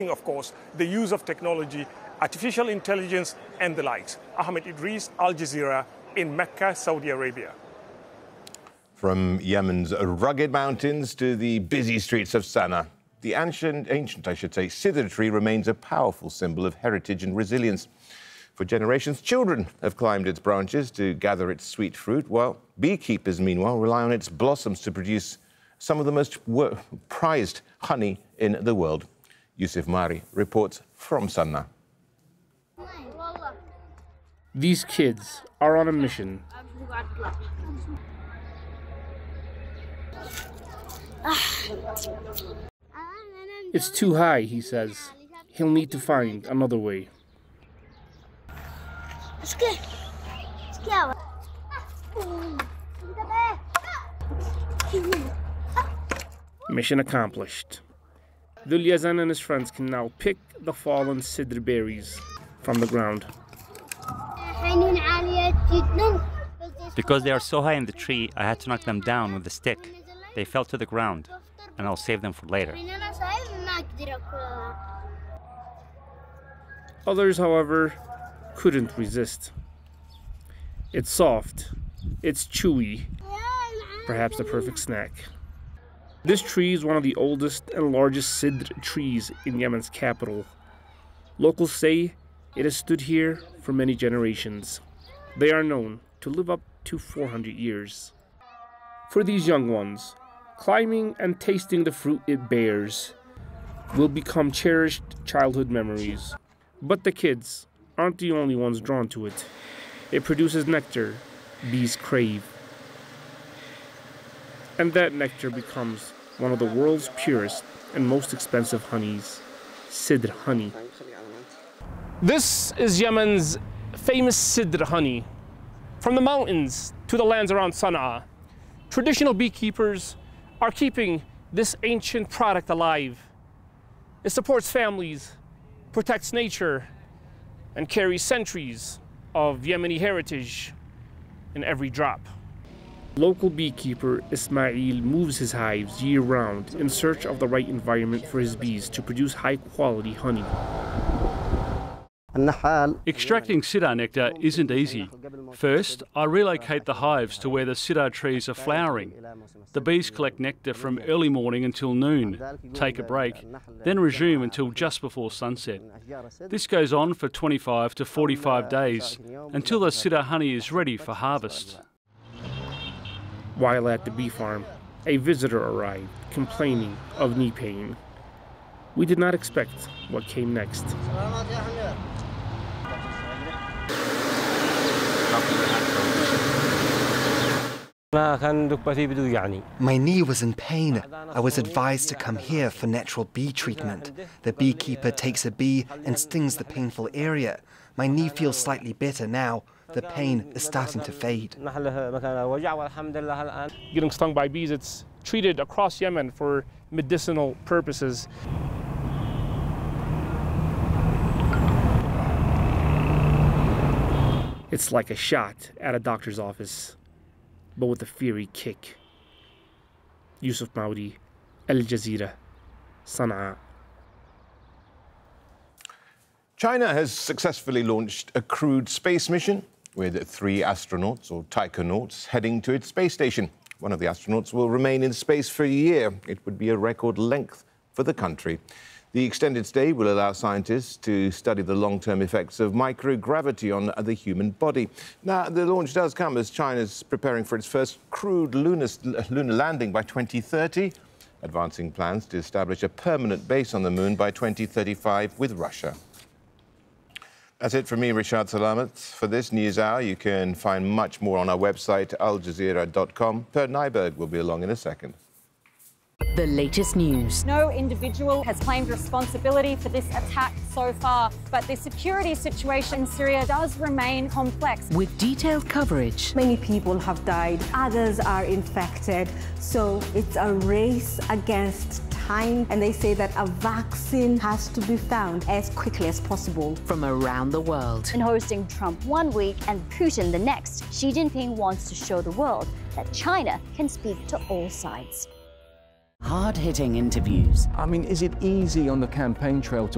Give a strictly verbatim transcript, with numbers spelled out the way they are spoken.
Of course, the use of technology, artificial intelligence, and the likes. Ahmed Idris, Al Jazeera, in Mecca, Saudi Arabia. From Yemen's rugged mountains to the busy streets of Sana'a, the ancient, ancient, I should say, sidr tree remains a powerful symbol of heritage and resilience. For generations, children have climbed its branches to gather its sweet fruit, while beekeepers, meanwhile, rely on its blossoms to produce some of the most prized honey in the world. Yusuf Mari reports from Sana'a. These kids are on a mission. It's too high, he says. He'll need to find another way. Mission accomplished. Dhul Yazan and his friends can now pick the fallen sidr berries from the ground. Because they are so high in the tree, I had to knock them down with a stick. They fell to the ground, and I'll save them for later. Others, however, couldn't resist. It's soft, it's chewy, perhaps the perfect snack. This tree is one of the oldest and largest sidr trees in Yemen's capital. Locals say it has stood here for many generations. They are known to live up to four hundred years. For these young ones, climbing and tasting the fruit it bears will become cherished childhood memories. But the kids aren't the only ones drawn to it. It produces nectar bees crave. And that nectar becomes one of the world's purest and most expensive honeys, sidr honey. This is Yemen's famous sidr honey. From the mountains to the lands around Sana'a, traditional beekeepers are keeping this ancient product alive. It supports families, protects nature, and carries centuries of Yemeni heritage in every drop. Local beekeeper Ismail moves his hives year-round in search of the right environment for his bees to produce high-quality honey. Extracting sidr nectar isn't easy. First, I relocate the hives to where the sidr trees are flowering. The bees collect nectar from early morning until noon, take a break, then resume until just before sunset. This goes on for twenty-five to forty-five days until the sidr honey is ready for harvest. While at the bee farm, a visitor arrived, complaining of knee pain. We did not expect what came next. My knee was in pain. I was advised to come here for natural bee treatment. The beekeeper takes a bee and stings the painful area. My knee feels slightly better now. The pain is starting to fade. Getting stung by bees, it's treated across Yemen for medicinal purposes. It's like a shot at a doctor's office, but with a fiery kick. Yusuf Maudi, Al Jazeera, Sana'a. China has successfully launched a crewed space mission with three astronauts, or taikonauts, heading to its space station. One of the astronauts will remain in space for a year. It would be a record length for the country. The extended stay will allow scientists to study the long-term effects of microgravity on the human body. Now, the launch does come as China's preparing for its first crewed lunar, lunar landing by twenty thirty, advancing plans to establish a permanent base on the moon by twenty thirty-five with Russia. That's it from me, Rishad Salamat. For this News Hour, you can find much more on our website, al jazeera dot com. Per Nyberg will be along in a second. The latest news. No individual has claimed responsibility for this attack so far, but the security situation in Syria does remain complex. With detailed coverage. Many people have died, others are infected, so it's a race against time, and they say that a vaccine has to be found as quickly as possible. From around the world. In hosting Trump one week and Putin the next, Xi Jinping wants to show the world that China can speak to all sides. Hard-hitting interviews. I mean, is it easy on the campaign trail to